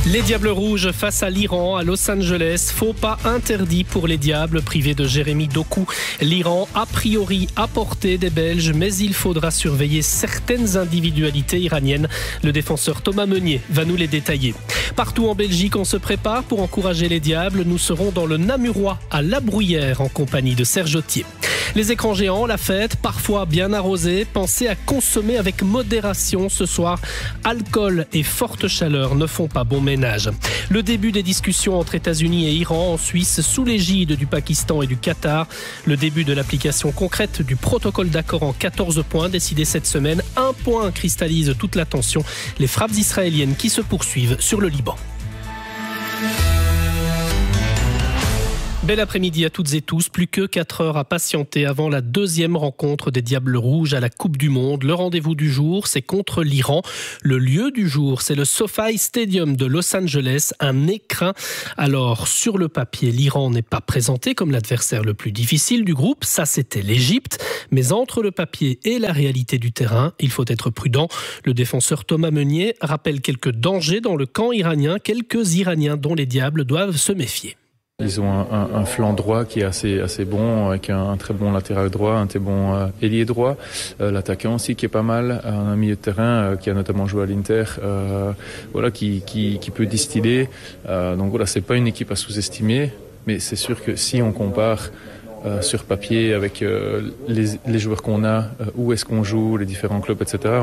Les Diables Rouges face à l'Iran à Los Angeles. Faux pas interdit pour les Diables privés de Jérémy Doku. L'Iran a priori à portée des Belges, mais il faudra surveiller certaines individualités iraniennes. Le défenseur Thomas Meunier va nous les détailler. Partout en Belgique, on se prépare pour encourager les Diables. Nous serons dans le Namurois à La Bruyère en compagnie de Serge Autier. Les écrans géants, la fête, parfois bien arrosée. Pensez à consommer avec modération ce soir. Alcool et forte chaleur ne font pas bon ménage. Le début des discussions entre États-Unis et Iran en Suisse sous l'égide du Pakistan et du Qatar. Le début de l'application concrète du protocole d'accord en 14 points décidé cette semaine. Un point cristallise toute l'attention. Les frappes israéliennes qui se poursuivent sur le Liban. Bel après-midi à toutes et tous, plus que 4 heures à patienter avant la deuxième rencontre des Diables Rouges à la Coupe du Monde. Le rendez-vous du jour, c'est contre l'Iran. Le lieu du jour, c'est le SoFi Stadium de Los Angeles, un écrin. Alors, sur le papier, l'Iran n'est pas présenté comme l'adversaire le plus difficile du groupe, ça c'était l'Égypte. Mais entre le papier et la réalité du terrain, il faut être prudent. Le défenseur Thomas Meunier rappelle quelques dangers dans le camp iranien, quelques Iraniens dont les Diables doivent se méfier. Ils ont un flanc droit qui est assez bon, avec un très bon latéral droit, un très bon ailier droit. L'attaquant aussi qui est pas mal, un milieu de terrain qui a notamment joué à l'Inter, qui peut distiller. Donc voilà, c'est pas une équipe à sous-estimer, mais c'est sûr que si on compare sur papier avec les joueurs qu'on a, où est-ce qu'on joue, les différents clubs, etc.,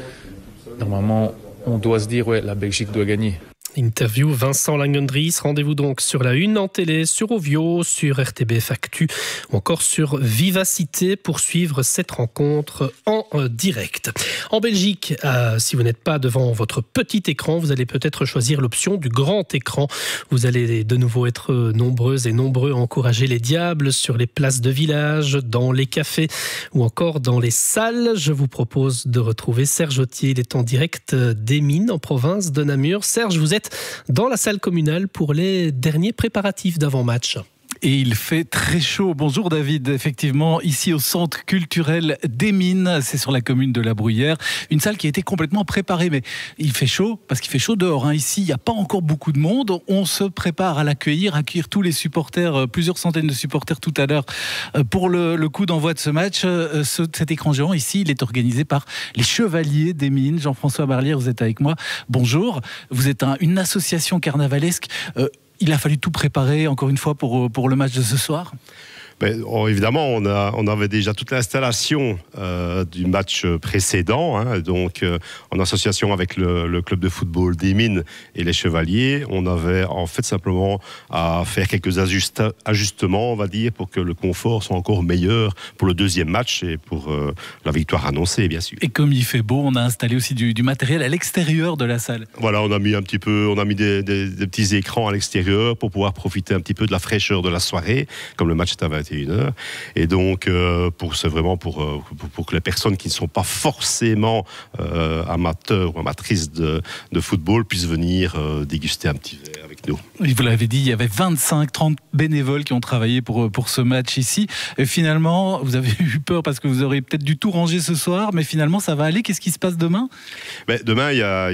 normalement, on doit se dire, ouais, la Belgique doit gagner. Interview Vincent Langendries. Rendez-vous donc sur la Une en télé, sur Ovio, sur RTBF Actu ou encore sur Vivacité pour suivre cette rencontre en direct. En Belgique, si vous n'êtes pas devant votre petit écran, vous allez peut-être choisir l'option du grand écran. Vous allez de nouveau être nombreuses et nombreux à encourager les Diables sur les places de village, dans les cafés ou encore dans les salles. Je vous propose de retrouver Serge Autier. Il est en direct d'Emine en province de Namur. Serge, vous êtes dans la salle communale pour les derniers préparatifs d'avant-match. Et il fait très chaud. Bonjour David, effectivement, ici au centre culturel d'Emine, c'est sur la commune de La Bruyère. Une salle qui a été complètement préparée, mais il fait chaud, parce qu'il fait chaud dehors. Ici, il n'y a pas encore beaucoup de monde. On se prépare à accueillir tous les supporters, plusieurs centaines de supporters tout à l'heure, pour le coup d'envoi de ce match. Cet écran géant ici, il est organisé par les Chevaliers d'Emine. Jean-François Barlière, vous êtes avec moi. Bonjour. Vous êtes une association carnavalesque. Il a fallu tout préparer, encore une fois, pour le match de ce soir. Évidemment, on avait déjà toute l'installation du match précédent, donc en association avec le club de football d'Emine et les Chevaliers. On avait en fait simplement à faire quelques ajustements, on va dire, pour que le confort soit encore meilleur pour le deuxième match et pour la victoire annoncée, bien sûr. Et comme il fait beau, on a installé aussi du matériel à l'extérieur de la salle. Voilà, on a mis des petits écrans à l'extérieur pour pouvoir profiter un petit peu de la fraîcheur de la soirée, comme le match est à 21h. Et donc, c'est vraiment pour que les personnes qui ne sont pas forcément amateurs ou amatrices de football puissent venir déguster un petit verre avec nous. Vous l'avez dit, il y avait 25-30 bénévoles qui ont travaillé pour ce match ici. Et finalement, vous avez eu peur parce que vous auriez peut-être dû tout ranger ce soir, mais finalement, ça va aller. Qu'est-ce qui se passe demain ? Demain, il y a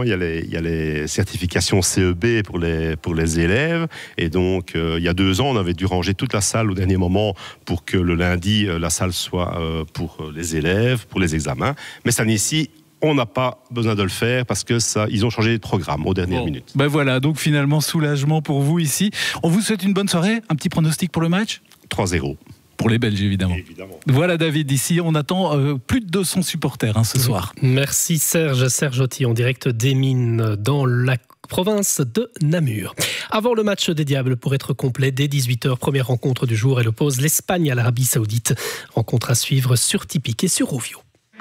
les certifications CEB pour les élèves. Et donc, il y a 2 ans, on avait dû ranger toute la salle au dernier moment pour que le lundi, la salle soit pour les élèves, pour les examens. Mais cette année-ci, on n'a pas besoin de le faire parce que ils ont changé de programme aux dernières minutes. Voilà, donc finalement, soulagement pour vous ici. On vous souhaite une bonne soirée. Un petit pronostic pour le match ? 3-0. Pour les Belges, évidemment. Voilà, David, ici, on attend plus de 200 supporters ce soir. Merci Serge Autier, en direct d'Emine dans la province de Namur. Avant le match des Diables, pour être complet, dès 18h, première rencontre du jour, elle oppose l'Espagne à l'Arabie Saoudite. Rencontre à suivre sur Tipeee et sur Ovio.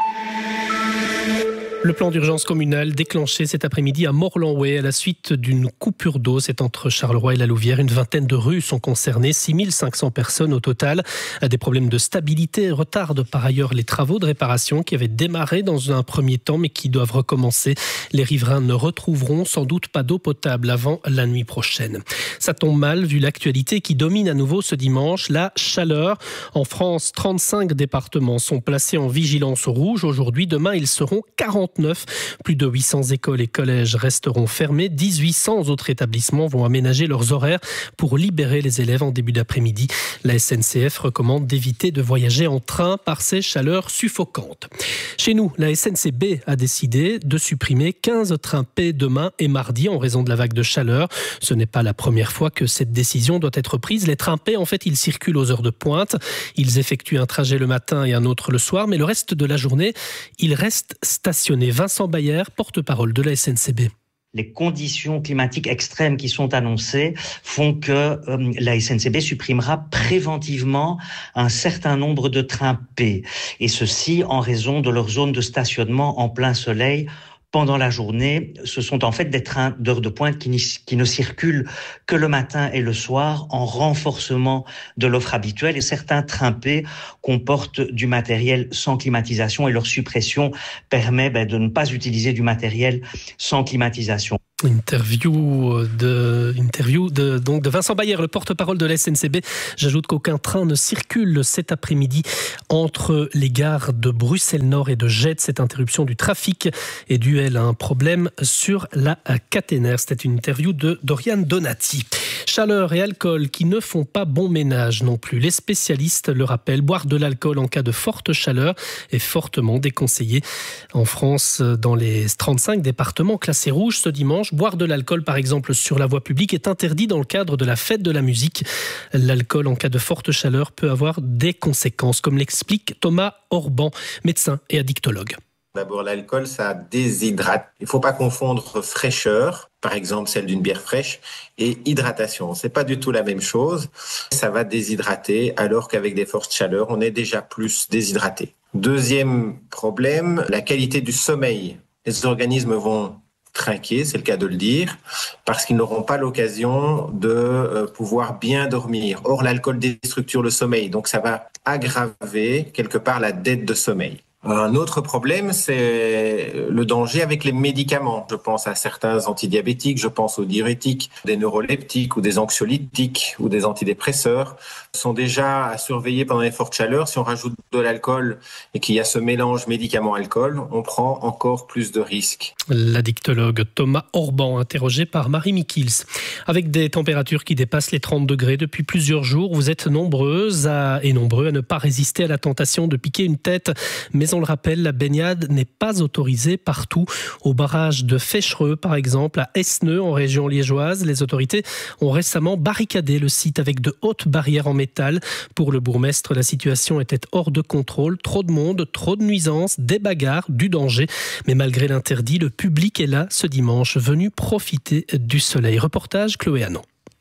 Le plan d'urgence communal déclenché cet après-midi à Morlanway à la suite d'une coupure d'eau. C'est entre Charleroi et la Louvière. Une vingtaine de rues sont concernées, 6500 personnes au total. Des problèmes de stabilité retardent par ailleurs les travaux de réparation qui avaient démarré dans un premier temps mais qui doivent recommencer. Les riverains ne retrouveront sans doute pas d'eau potable avant la nuit prochaine. Ça tombe mal vu l'actualité qui domine à nouveau ce dimanche, la chaleur. En France, 35 départements sont placés en vigilance rouge. Aujourd'hui, demain, ils seront 49 39. Plus de 800 écoles et collèges resteront fermés. 1800 autres établissements vont aménager leurs horaires pour libérer les élèves en début d'après-midi. La SNCF recommande d'éviter de voyager en train par ces chaleurs suffocantes. Chez nous, la SNCB a décidé de supprimer 15 trains P demain et mardi en raison de la vague de chaleur. Ce n'est pas la première fois que cette décision doit être prise. Les trains P, en fait, ils circulent aux heures de pointe. Ils effectuent un trajet le matin et un autre le soir, mais le reste de la journée, ils restent stationnés. Vincent Bayer, porte-parole de la SNCB. Les conditions climatiques extrêmes qui sont annoncées font que la SNCB supprimera préventivement un certain nombre de trains P. Et ceci en raison de leur zone de stationnement en plein soleil. Pendant la journée, ce sont en fait des trains d'heure de pointe qui ne circulent que le matin et le soir en renforcement de l'offre habituelle. Et certains trains P comportent du matériel sans climatisation et leur suppression permet de ne pas utiliser du matériel sans climatisation. Interview de Vincent Bayer, le porte-parole de la SNCB. J'ajoute qu'aucun train ne circule cet après-midi entre les gares de Bruxelles-Nord et de Gênes. Cette interruption du trafic est due à un problème sur la caténaire. C'était une interview de Dorian Donati. Chaleur et alcool qui ne font pas bon ménage non plus. Les spécialistes le rappellent, boire de l'alcool en cas de forte chaleur est fortement déconseillé. En France, dans les 35 départements classés rouges ce dimanche, boire de l'alcool, par exemple, sur la voie publique est interdit dans le cadre de la fête de la musique. L'alcool en cas de forte chaleur peut avoir des conséquences, comme l'explique Thomas Orban, médecin et addictologue. D'abord, l'alcool, ça déshydrate. Il ne faut pas confondre fraîcheur, par exemple celle d'une bière fraîche, et hydratation. C'est pas du tout la même chose. Ça va déshydrater, alors qu'avec des fortes chaleurs, on est déjà plus déshydraté. Deuxième problème, la qualité du sommeil. Les organismes vont trinquer, c'est le cas de le dire, parce qu'ils n'auront pas l'occasion de pouvoir bien dormir. Or, l'alcool déstructure le sommeil, donc ça va aggraver quelque part la dette de sommeil. Un autre problème, c'est le danger avec les médicaments. Je pense à certains antidiabétiques, je pense aux diurétiques, des neuroleptiques ou des anxiolytiques ou des antidépresseurs sont déjà à surveiller pendant les fortes chaleurs. Si on rajoute de l'alcool et qu'il y a ce mélange médicament-alcool, on prend encore plus de risques. L'addictologue Thomas Orban, interrogé par Marie Mikils. Avec des températures qui dépassent les 30 degrés depuis plusieurs jours, vous êtes nombreux à ne pas résister à la tentation de piquer une tête. Mais on le rappelle, la baignade n'est pas autorisée partout. Au barrage de Féchereux, par exemple, à Esneux, en région liégeoise, les autorités ont récemment barricadé le site avec de hautes barrières en métal. Pour le bourgmestre, la situation était hors de contrôle. Trop de monde, trop de nuisances, des bagarres, du danger. Mais malgré l'interdit, le public est là ce dimanche, venu profiter du soleil. Reportage Chloé Hanon.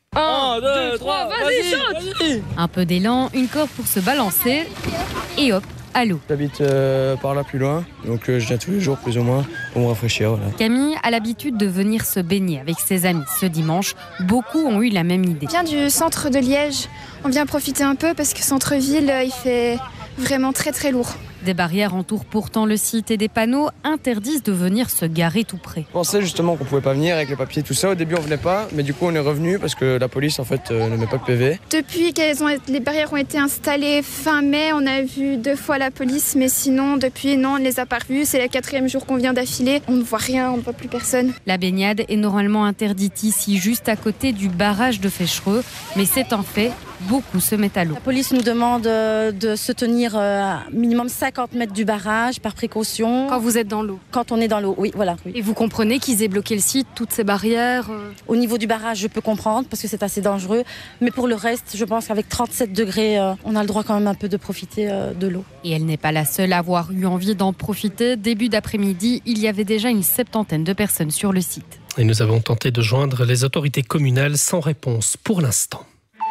1, 2, 3, vas-y, saute! Un peu d'élan, une corde pour se balancer et hop, à l'eau. J'habite par là plus loin, donc je viens tous les jours plus ou moins pour me rafraîchir. Voilà. Camille a l'habitude de venir se baigner avec ses amis. Ce dimanche, beaucoup ont eu la même idée. Je viens du centre de Liège. On vient profiter un peu parce que centre-ville, il fait vraiment très très lourd. Des barrières entourent pourtant le site et des panneaux interdisent de venir se garer tout près. Je pensais justement qu'on pouvait pas venir avec les papiers tout ça. Au début on venait pas, mais du coup on est revenu parce que la police en fait ne met pas de PV. Depuis que les barrières ont été installées fin mai, on a vu 2 fois la police, mais sinon depuis non, on ne les a pas revus. C'est le 4e jour qu'on vient d'affilée. On ne voit rien, on ne voit plus personne. La baignade est normalement interdite ici, juste à côté du barrage de Féchereux, mais c'est un fait. Beaucoup se mettent à l'eau. La police nous demande de se tenir minimum 50 mètres du barrage par précaution. Quand vous êtes dans l'eau? Quand on est dans l'eau, oui, voilà. Oui. Et vous comprenez qu'ils aient bloqué le site, toutes ces barrières? Au niveau du barrage, je peux comprendre parce que c'est assez dangereux. Mais pour le reste, je pense qu'avec 37 degrés, on a le droit quand même un peu de profiter de l'eau. Et elle n'est pas la seule à avoir eu envie d'en profiter. Début d'après-midi, il y avait déjà une 70aine de personnes sur le site. Et nous avons tenté de joindre les autorités communales sans réponse pour l'instant.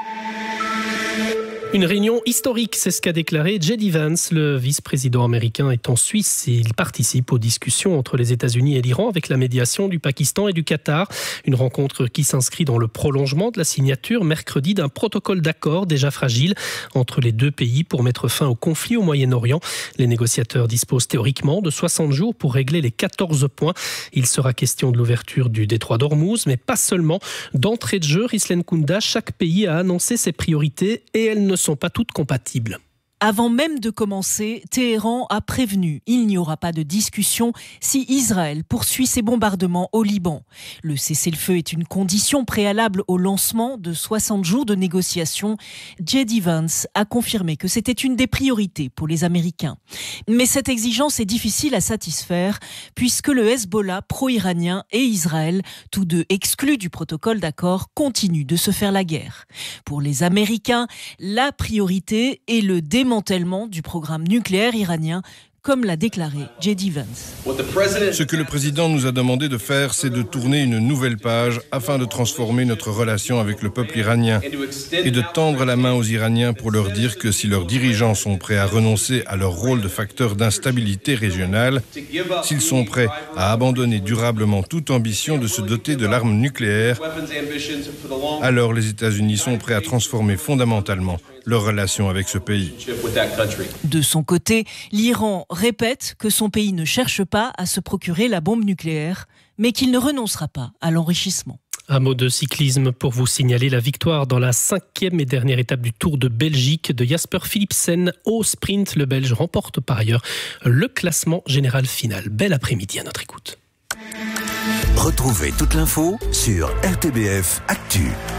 Une réunion historique, c'est ce qu'a déclaré J.D. Vance. Le vice-président américain est en Suisse et il participe aux discussions entre les États-Unis et l'Iran avec la médiation du Pakistan et du Qatar. Une rencontre qui s'inscrit dans le prolongement de la signature mercredi d'un protocole d'accord déjà fragile entre les deux pays pour mettre fin au conflit au Moyen-Orient. Les négociateurs disposent théoriquement de 60 jours pour régler les 14 points. Il sera question de l'ouverture du détroit d'Ormuz, mais pas seulement. D'entrée de jeu, Rislen Kounda, chaque pays a annoncé ses priorités et elles ne sont pas toutes compatibles. Avant même de commencer, Téhéran a prévenu il n'y aura pas de discussion si Israël poursuit ses bombardements au Liban. Le cessez-le-feu est une condition préalable au lancement de 60 jours de négociations. J.D. Vance a confirmé que c'était une des priorités pour les Américains. Mais cette exigence est difficile à satisfaire puisque le Hezbollah pro-iranien et Israël, tous deux exclus du protocole d'accord, continuent de se faire la guerre. Pour les Américains, la priorité est le démantèlement du programme nucléaire iranien, comme l'a déclaré J.D. Vance. Ce que le président nous a demandé de faire, c'est de tourner une nouvelle page afin de transformer notre relation avec le peuple iranien et de tendre la main aux Iraniens pour leur dire que si leurs dirigeants sont prêts à renoncer à leur rôle de facteur d'instabilité régionale, s'ils sont prêts à abandonner durablement toute ambition de se doter de l'arme nucléaire, alors les États-Unis sont prêts à transformer fondamentalement leur relation avec ce pays. De son côté, l'Iran répète que son pays ne cherche pas à se procurer la bombe nucléaire, mais qu'il ne renoncera pas à l'enrichissement. Un mot de cyclisme pour vous signaler la victoire dans la 5e et dernière étape du Tour de Belgique de Jasper Philipsen au sprint. Le Belge remporte par ailleurs le classement général final. Bel après-midi à notre écoute. Retrouvez toute l'info sur RTBF Actu.